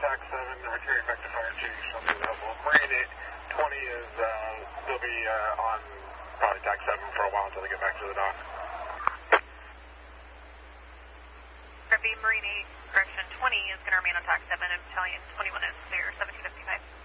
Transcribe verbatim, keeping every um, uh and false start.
tack seven, returning back to fire chief, something helpful. Marine twenty is, uh, they'll be uh, on probably tack seven for a while until they get back to the dock. Marine eight, correction, twenty is going to remain on tack seven, and battalion twenty-one is clear, seventeen fifty-five.